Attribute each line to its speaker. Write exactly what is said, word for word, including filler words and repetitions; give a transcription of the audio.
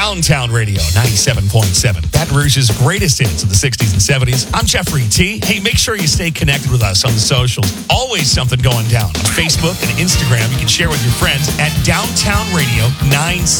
Speaker 1: Downtown Radio ninety-seven point seven. Baton Rouge's greatest hits of the sixties and seventies. I'm Jeffrey T. Hey, make sure you stay connected with us on the socials. Always something going down on Facebook and Instagram. You can share with your friends at Downtown Radio ninety-seven.